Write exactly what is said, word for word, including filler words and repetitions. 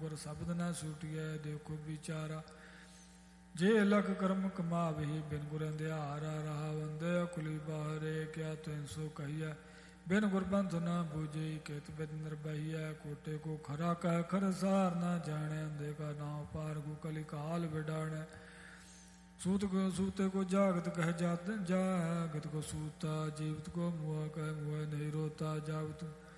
ਗੁਰ ਸ਼ਬਦ ਨਾ ਛੂਟਿਐ ਦੇਖੋ ਵਿਚਾਰਾ। ਜੇ ਲਖ ਕਰਮ ਕਮਾਵਹੀ ਬਿਨ ਗੁਰ ਅੰਧਿਆਰਾ ਰਹਾ ਵੰਦੇ ਅਕੁਲੀ ਬਾਹਰੇ ਕਿਆ ਤੈਨ ਸੋ ਕਹੀਐ। ਬਿਨ ਗੁਰਬੰਧ ਨਾ ਬੂਝੇ ਕਿਤ ਬਿਦ ਨਿਰਬਹੀਐ ਕੋਟੇ ਕੋ ਖਰਾ ਕਹਿ ਖਰਸਾਰ ਨਾ ਜਾਣੈ ਅੰਧੇ ਕਾ ਨਾਮ ਪਾਰ ਕੋ ਕਲੀ ਕਾਲ ਵਿਡਾਣੈ। सूत को सूते को जागत कह जात जागत को सूता जीवित को मुआ कह मुआ नहीं रोता जावत